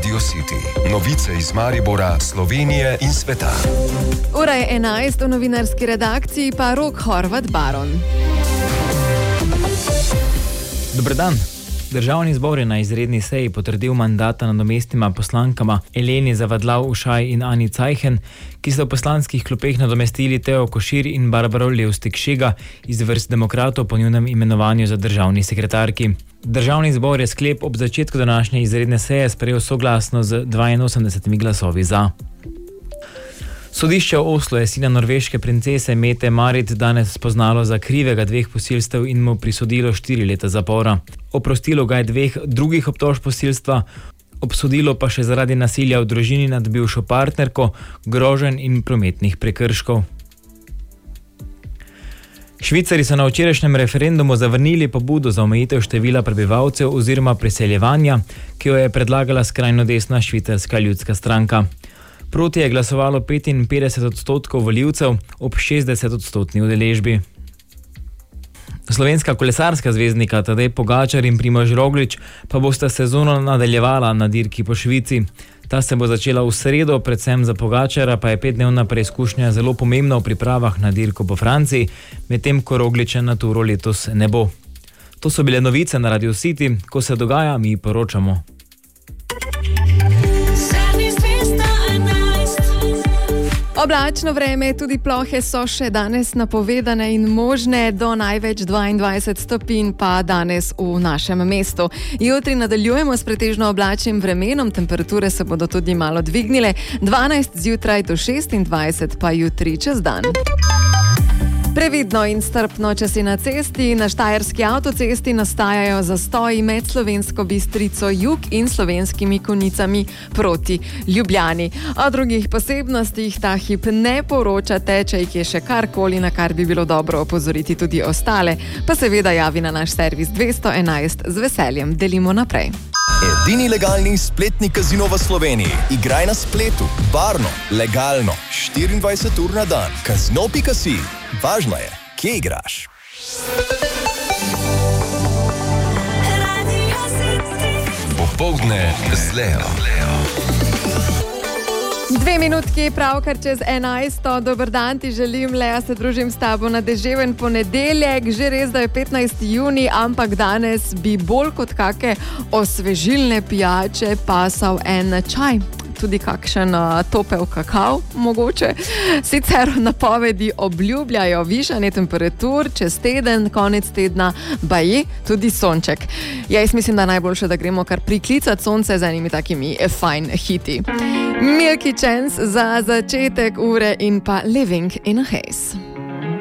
Radio City. Novice iz Maribora, Slovenije in sveta. Ura je 11, v novinarski redakciji pa Rok Horvat Baron. Dober dan. Državni zbor je na izredni seji potrdil mandata nadomestnima poslankama Eleni Zavadlav-Ušaj in Ani Cajhen, ki so v poslanskih klopeh nadomestili Teo Košir in Barbaro Levstik-Šega iz vrst demokratov po njunem imenovanju za državni sekretarki. Državni zbor je sklep ob začetku današnje izredne seje sprejel soglasno z 82 glasovi za. Sodišče v Oslu je sina norveške princese Mette Marit danes spoznalo za krivega 2 posilstev in mu prisodilo 4 leta zapora. Oprostilo ga je 2 drugih obtožb posilstva, obsodilo pa še zaradi nasilja v družini nad bivšo partnerko, groženj in prometnih prekrškov. Švicari so na včerajšnjem referendumu zavrnili pobudo za omejitev števila prebivalcev oziroma priseljevanja, ki jo je predlagala skrajno desna švicarska ljudska stranka. Proti je glasovalo 55% volivcev ob 60% udeležbi. Slovenska kolesarska zvezdnika Tadej Pogačar in Primož Roglič pa bosta sezono nadaljevala na dirki po Švici. Ta se bo začela v sredo, predvsem za Pogačara pa je 5-dnevna preizkušnja zelo pomembna v pripravah na dirko po Franciji, medtem ko Rogliča na turo letos ne bo. To so bile novice na Radio City, ko se dogaja, mi poročamo. Oblačno vreme, tudi plohe so še danes napovedane in možne, do največ 22 stopinj pa danes v našem mestu. Jutri nadaljujemo s pretežno oblačnim vremenom, temperature se bodo tudi malo dvignile, 12 zjutraj do 26 pa jutri čez dan. Previdno in strpno, če si na cesti. Na štajerski avtocesti nastajajo zastoji med Slovensko Bistrico jug in Slovenskimi Konjicami proti Ljubljani. O drugih posebnostih ta hip ne poročate, če jih je še karkoli, na kar bi bilo dobro opozoriti tudi ostale, pa seveda javi na naš servis 211, z veseljem delimo naprej. Edini legalni spletni kazino v Sloveniji. Igraj na spletu, varno, legalno, 24 ur na dan. Kazino.si. Važno je, kje igraš. Popoldne z Leo. 2 minutki, pravkar čez 11. Dober dan ti želim, Lea, se družim s tabo na deževen ponedeljek. Že res, da je 15. junij, ampak danes bi bolj kot kake osvežilne pijače pasal en čaj. Tudi kakšen topel kakav, mogoče. Sicer napovedi obljubljajo višanje temperatur, čez teden, konec tedna, baje tudi sonček. Jaz mislim, da najboljše, da gremo kar priklicati sonce z enimi takimi fajn hiti. Milky Chance za začetek ure in pa Living in a Haze.